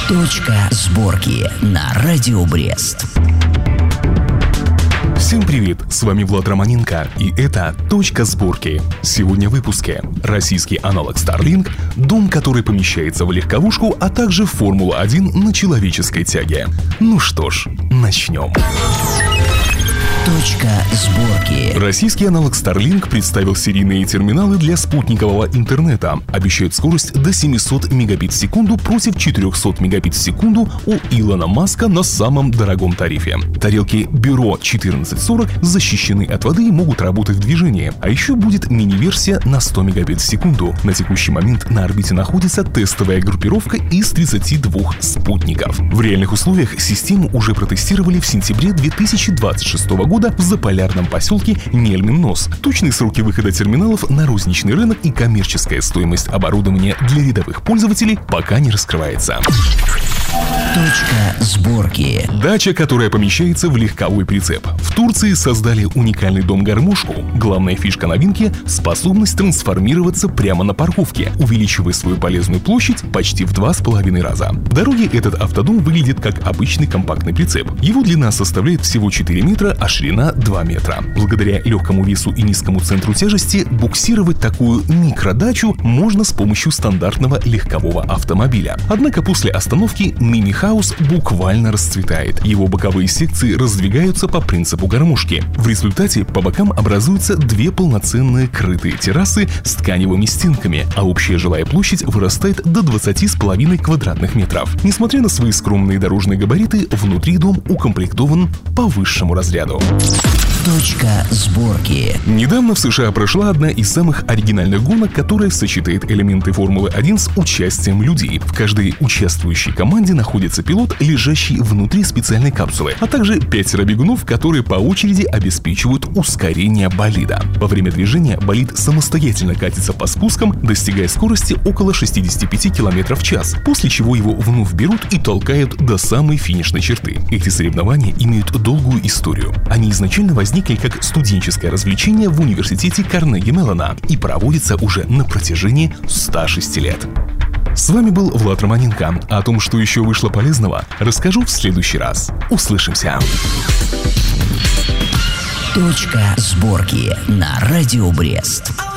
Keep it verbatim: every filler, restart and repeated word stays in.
Точка сборки на Радио Брест. Всем привет, с вами Влад Романенко, и это «Точка сборки». Сегодня в выпуске. Российский аналог Starlink, дом, который помещается в легковушку, а также Формула один на человеческой тяге. Ну что ж, начнем. Точка сборки. Российский аналог Starlink представил серийные терминалы для спутникового интернета. Обещают скорость до семьсот мегабит в секунду против четыреста мегабит в секунду у Илона Маска на самом дорогом тарифе. Тарелки Бюро четырнадцать сорок защищены от воды и могут работать в движении. А еще будет мини-версия на сто мегабит в секунду. На текущий момент на орбите находится тестовая группировка из тридцати двух спутников. В реальных условиях систему уже протестировали в сентябре две тысячи двадцать шестого года в заполярном поселке Нельмин-Нос. Точные сроки выхода терминалов на розничный рынок и коммерческая стоимость оборудования для рядовых пользователей пока не раскрывается. Точка сборки. Дача, которая помещается в легковой прицеп. В Турции создали уникальный дом-гармошку. Главная фишка новинки – способность трансформироваться прямо на парковке, увеличивая свою полезную площадь почти в два с половиной раза. В дороге этот автодом выглядит как обычный компактный прицеп. Его длина составляет всего четыре метра, а ширина два метра. Благодаря легкому весу и низкому центру тяжести буксировать такую микродачу можно с помощью стандартного легкового автомобиля. Однако после остановки мини-хаус буквально расцветает. Его боковые секции раздвигаются по принципу гармошки. В результате по бокам образуются две полноценные крытые террасы с тканевыми стенками, а общая жилая площадь вырастает до двадцати с половиной квадратных метров. Несмотря на свои скромные дорожные габариты, внутри дом укомплектован по высшему разряду. Точка сборки. Недавно в США прошла одна из самых оригинальных гонок, которая сочетает элементы Формулы один с участием людей. В каждой участвующей команде находится пилот, лежащий внутри специальной капсулы, а также пятеро бегунов, которые по очереди обеспечивают ускорение болида. Во время движения болид самостоятельно катится по спускам, достигая скорости около шестидесяти пяти километров в час, после чего его вновь берут и толкают до самой финишной черты. Эти соревнования имеют долгую историю. Они изначально возникли как студенческое развлечение в университете Карнеги Меллона и проводятся уже на протяжении ста шести лет. С вами был Влад Романенко. О том, что еще вышло полезного, расскажу в следующий раз. Услышимся. Точка сборки на Радио Брест.